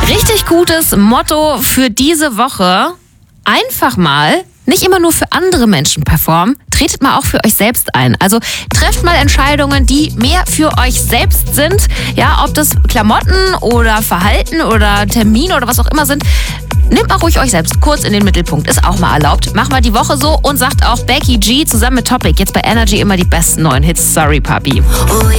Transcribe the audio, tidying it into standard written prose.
Richtig gutes Motto für diese Woche. Einfach mal, nicht immer nur für andere Menschen performen, tretet mal auch für euch selbst ein. Also trefft mal Entscheidungen, die mehr für euch selbst sind. Ja, ob das Klamotten oder Verhalten oder Termine oder was auch immer sind. Nehmt mal ruhig euch selbst kurz in den Mittelpunkt. Ist auch mal erlaubt. Macht mal die Woche so und sagt auch Becky G zusammen mit Topic. Jetzt bei Energy immer die besten neuen Hits. Sorry, Papi. Oh